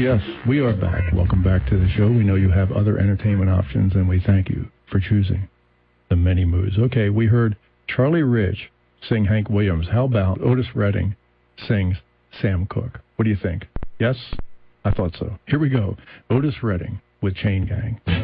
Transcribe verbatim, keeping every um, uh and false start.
yes, we are back. Welcome back to the show. We know you have other entertainment options, and we thank you for choosing the many moods. Okay, we heard Charlie Rich sing Hank Williams. How about Otis Redding sings Sam Cooke? What do you think? Yes? I thought so. Here we go. Otis Redding with Chain Gang.